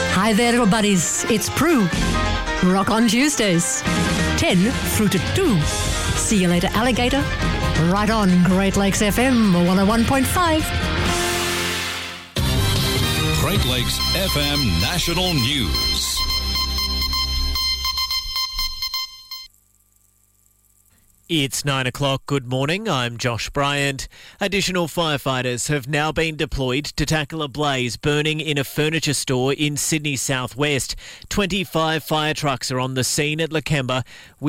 Hi there, buddies. It's Prue. Rock on Tuesdays. 10 through to 2. See you later, alligator. Right on Great Lakes FM 101.5. Great Lakes FM National News. It's 9 o'clock. Good morning. I'm Josh Bryant. Additional firefighters have now been deployed to tackle a blaze burning in a furniture store in Sydney southwest. 25 fire trucks are on the scene at Lakemba,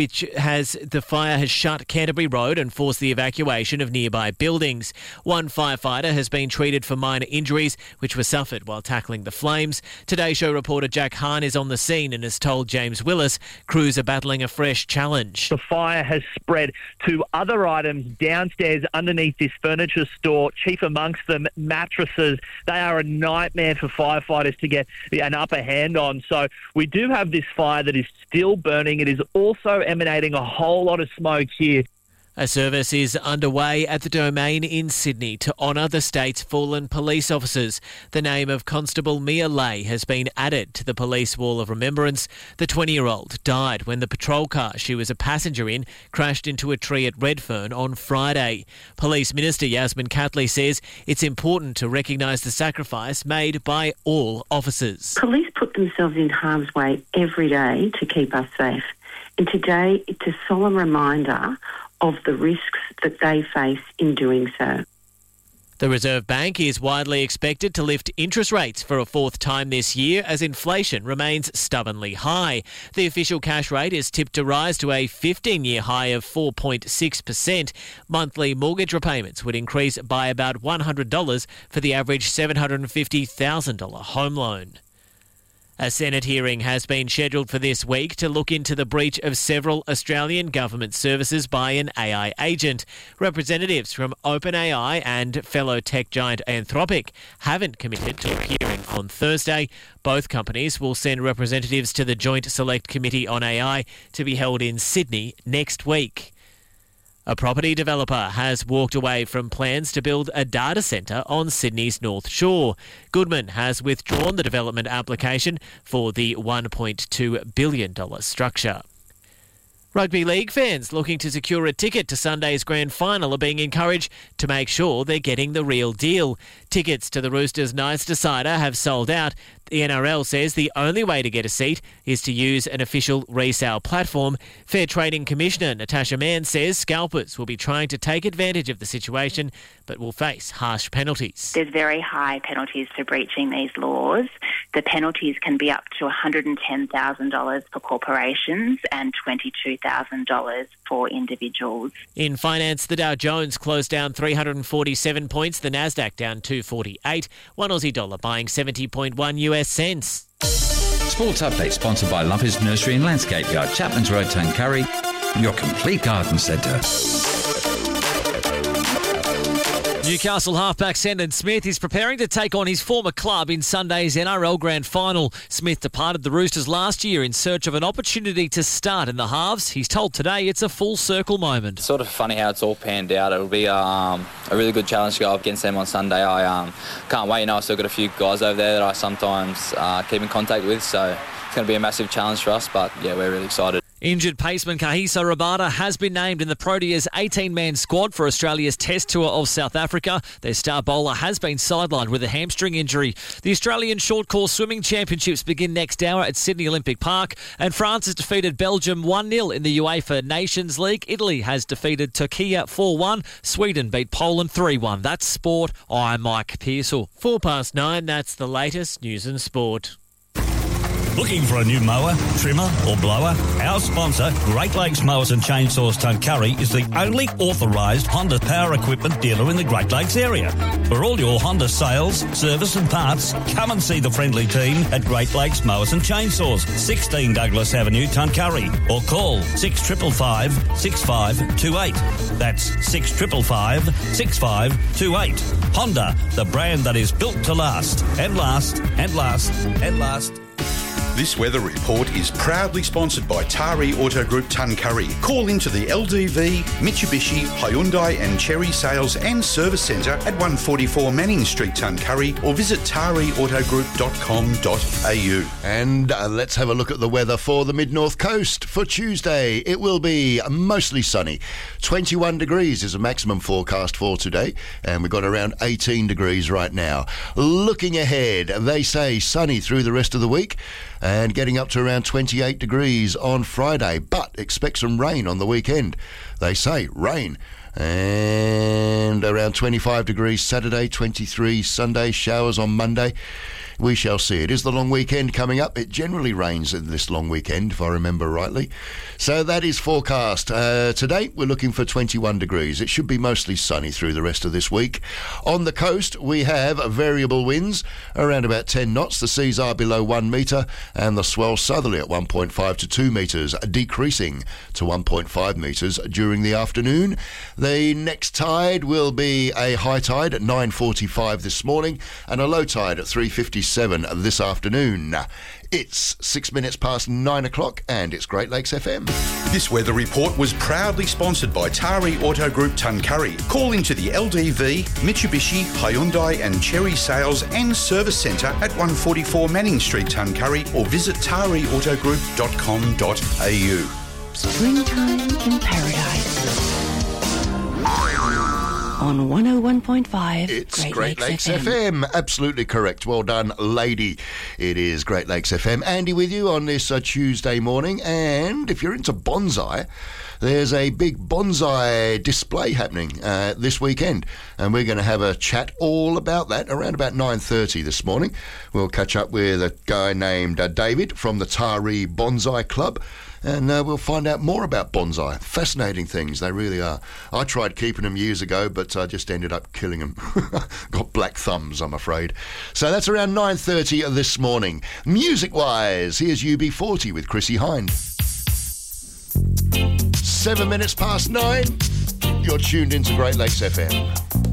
the fire has shut Canterbury Road and forced the evacuation of nearby buildings. One firefighter has been treated for minor injuries, which were suffered while tackling the flames. Today Show reporter Jack Hahn is on the scene and has told James Willis crews are battling a fresh challenge. The fire has spread to other items downstairs underneath this furniture store, chief amongst them mattresses. They are a nightmare for firefighters to get an upper hand on. So we do have this fire that is still burning. It is also emanating a whole lot of smoke here. A service is underway at the Domain in Sydney to honour the state's fallen police officers. The name of Constable Mia Lay has been added to the Police Wall of Remembrance. The 20-year-old died when the patrol car she was a passenger in crashed into a tree at Redfern on Friday. Police Minister Yasmin Catley says it's important to recognise the sacrifice made by all officers. Police put themselves in harm's way every day to keep us safe. And today it's a solemn reminder of the risks that they face in doing so. The Reserve Bank is widely expected to lift interest rates for a fourth time this year as inflation remains stubbornly high. The official cash rate is tipped to rise to a 15-year high of 4.6%. Monthly mortgage repayments would increase by about $100 for the average $750,000 home loan. A Senate hearing has been scheduled for this week to look into the breach of several Australian government services by an AI agent. Representatives from OpenAI and fellow tech giant Anthropic haven't committed to appearing on Thursday. Both companies will send representatives to the Joint Select Committee on AI to be held in Sydney next week. A property developer has walked away from plans to build a data centre on Sydney's North Shore. Goodman has withdrawn the development application for the $1.2 billion structure. Rugby league fans looking to secure a ticket to Sunday's grand final are being encouraged to make sure they're getting the real deal. Tickets to the Roosters Knights decider have sold out. The NRL says the only way to get a seat is to use an official resale platform. Fair Trading Commissioner Natasha Mann says scalpers will be trying to take advantage of the situation but will face harsh penalties. There's very high penalties for breaching these laws. The penalties can be up to $110,000 for corporations and $22,000 for individuals. In finance, the Dow Jones closed down 347 points, the Nasdaq down 248, one Aussie dollar buying 70.1 US cents. Sports Update sponsored by Lumpers Nursery and Landscape Yard, Chapman's Road, Tuncurry, your complete garden centre. Newcastle halfback Sendon Smith is preparing to take on his former club in Sunday's NRL Grand Final. Smith departed the Roosters last year in search of an opportunity to start in the halves. He's told Today it's a full circle moment. It's sort of funny how it's all panned out. It'll be a really good challenge to go up against them on Sunday. I can't wait. I've still got a few guys over there that I sometimes keep in contact with, so it's going to be a massive challenge for us, but yeah, we're really excited. Injured paceman Kahiso Rabada has been named in the Proteas 18-man squad for Australia's Test Tour of South Africa. Their star bowler has been sidelined with a hamstring injury. The Australian Short Course Swimming Championships begin next hour at Sydney Olympic Park, and France has defeated Belgium 1-0 in the UEFA Nations League. Italy has defeated Turkey 4-1. Sweden beat Poland 3-1. That's sport. I'm Mike Pearsall. 9:04, that's the latest news and sport. Looking for a new mower, trimmer or blower? Our sponsor, Great Lakes Mowers and Chainsaws Tuncurry, is the only authorised Honda power equipment dealer in the Great Lakes area. For all your Honda sales, service and parts, come and see the friendly team at Great Lakes Mowers and Chainsaws, 16 Douglas Avenue, Tuncurry, or call 6555 6528. That's 6555 6528. Honda, the brand that is built to last and last and last and last. This weather report is proudly sponsored by Tari Auto Group Tuncurry. Call into the LDV, Mitsubishi, Hyundai and Cherry Sales and Service Centre at 144 Manning Street, Tuncurry, or visit tariauto.com.au. And let's have a look at the weather for the Mid-North Coast. For Tuesday, it will be mostly sunny. 21 degrees is a maximum forecast for today, and we've got around 18 degrees right now. Looking ahead, they say sunny through the rest of the week, and getting up to around 28 degrees on Friday, but expect some rain on the weekend. They say rain. And around 25 degrees Saturday, 23 Sunday, showers on Monday. We shall see. It is the long weekend coming up. It generally rains in this long weekend, if I remember rightly. So that is forecast. Today, we're looking for 21 degrees. It should be mostly sunny through the rest of this week. On the coast, we have variable winds, around about 10 knots. The seas are below 1 metre, and the swell southerly at 1.5 to 2 metres, decreasing to 1.5 metres during the afternoon. The next tide will be a high tide at 9:45 this morning, and a low tide at 3:57 this afternoon. It's 6 minutes past 9 o'clock, and it's Great Lakes FM. This weather report was proudly sponsored by Tari Auto Group Tuncurry. Call into the LDV, Mitsubishi, Hyundai and Cherry Sales and Service Centre at 144 Manning Street, Tuncurry, or visit tariauto.com.au. Springtime in Paradise. On 101.5 It's Great Lakes FM. Absolutely correct. Well done, lady. It is Great Lakes FM. Andy with you on this Tuesday morning. And if you're into bonsai, there's a big bonsai display happening this weekend. And we're going to have a chat all about that around about 9:30 this morning. We'll catch up with a guy named David from the Tari Bonsai Club. And we'll find out more about bonsai. Fascinating things, they really are. I tried keeping them years ago, but I just ended up killing them. Got black thumbs, I'm afraid. So that's around 9:30 this morning. Music-wise, here's UB40 with Chrissy Hynde. 7 minutes past 9. You're tuned into Great Lakes FM.